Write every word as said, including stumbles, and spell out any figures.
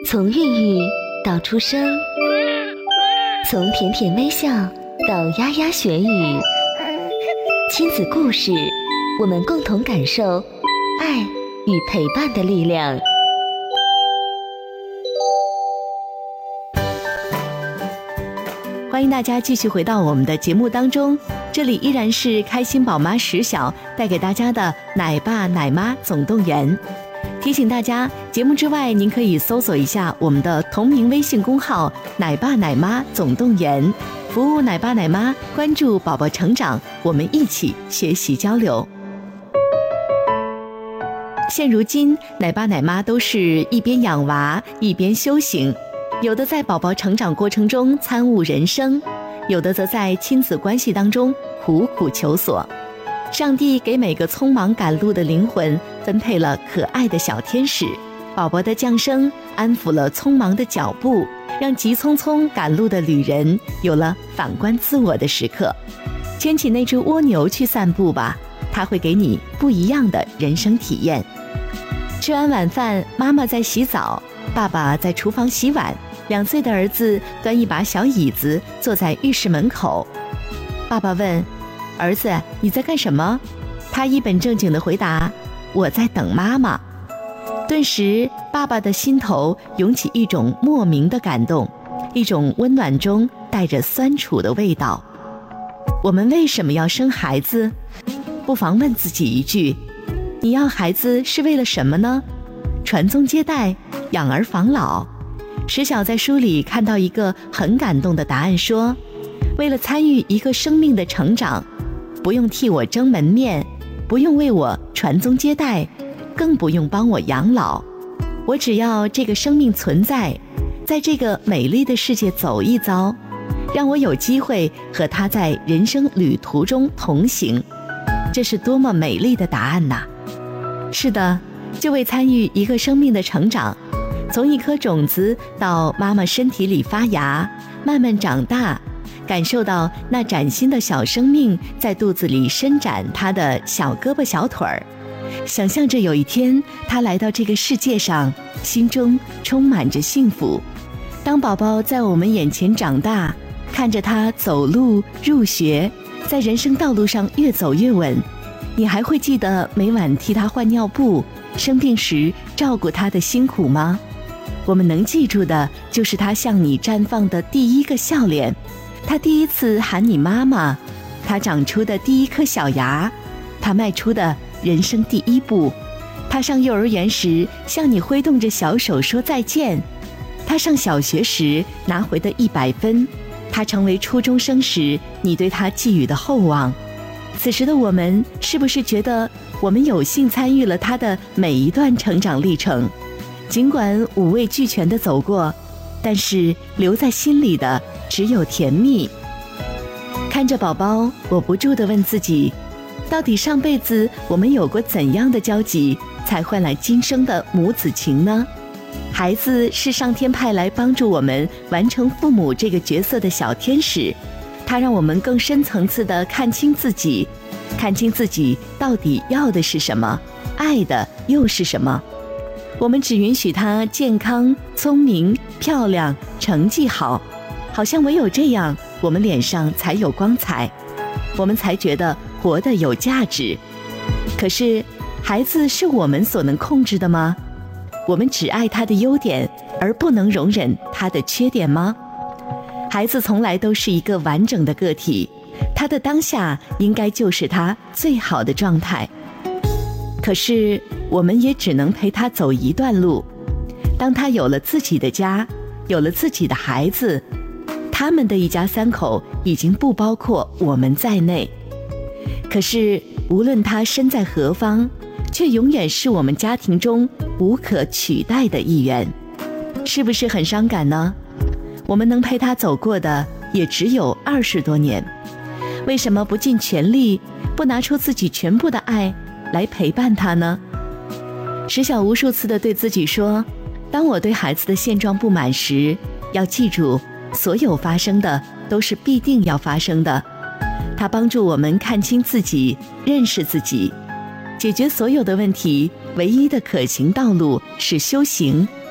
从孕育到出生，从甜甜微笑到牙牙学语，亲子故事，我们共同感受爱与陪伴的力量。 欢迎大家继续回到我们的节目当中，这里依然是开心宝妈石小带给大家的奶爸奶妈总动员。提醒大家，节目之外您可以搜索一下我们的同名微信公号奶爸奶妈总动员，服务奶爸奶妈，关注宝宝成长，我们一起学习交流。现如今奶爸奶妈都是一边养娃一边修行，有的在宝宝成长过程中参悟人生，有的则在亲子关系当中苦苦求索。上帝给每个匆忙赶路的灵魂分配了可爱的小天使，宝宝的降生安抚了匆忙的脚步，让急匆匆赶路的旅人有了反观自我的时刻。牵起那只蜗牛去散步吧，它会给你不一样的人生体验。吃完晚饭，妈妈在洗澡，爸爸在厨房洗碗，两岁的儿子端一把小椅子坐在浴室门口。爸爸问儿子，你在干什么？他一本正经地回答，我在等妈妈。顿时爸爸的心头涌起一种莫名的感动，一种温暖中带着酸楚的味道。我们为什么要生孩子？不妨问自己一句，你要孩子是为了什么呢？传宗接代，养儿防老。石小在书里看到一个很感动的答案，说为了参与一个生命的成长，不用替我争门面，不用为我传宗接代，更不用帮我养老，我只要这个生命存在，在这个美丽的世界走一遭，让我有机会和他在人生旅途中同行。这是多么美丽的答案呐！是的，就为参与一个生命的成长，从一颗种子到妈妈身体里发芽，慢慢长大，感受到那崭新的小生命在肚子里伸展它的小胳膊小腿儿，想象着有一天他来到这个世界上，心中充满着幸福。当宝宝在我们眼前长大，看着他走路入学，在人生道路上越走越稳，你还会记得每晚替他换尿布，生病时照顾他的辛苦吗？我们能记住的就是他向你绽放的第一个笑脸，他第一次喊你妈妈，他长出的第一颗小牙，他迈出的人生第一步，他上幼儿园时向你挥动着小手说再见，他上小学时拿回的一百分，他成为初中生时你对他寄予的厚望。此时的我们是不是觉得我们有幸参与了他的每一段成长历程？尽管五味俱全地走过，但是留在心里的只有甜蜜。看着宝宝，我不住地问自己，到底上辈子我们有过怎样的交集，才换来今生的母子情呢？孩子是上天派来帮助我们完成父母这个角色的小天使，他让我们更深层次地看清自己，看清自己到底要的是什么，爱的又是什么。我们只允许他健康、聪明、漂亮、成绩好，好像唯有这样，我们脸上才有光彩，我们才觉得活得有价值。可是，孩子是我们所能控制的吗？我们只爱他的优点，而不能容忍他的缺点吗？孩子从来都是一个完整的个体，他的当下应该就是他最好的状态。可是我们也只能陪他走一段路，当他有了自己的家，有了自己的孩子，他们的一家三口已经不包括我们在内。可是无论他身在何方，却永远是我们家庭中无可取代的一员。是不是很伤感呢？我们能陪他走过的也只有二十多年，为什么不尽全力，不拿出自己全部的爱来陪伴他呢？石小无数次地对自己说，当我对孩子的现状不满时，要记住，所有发生的都是必定要发生的。它帮助我们看清自己，认识自己，解决所有的问题，唯一的可行道路是修行，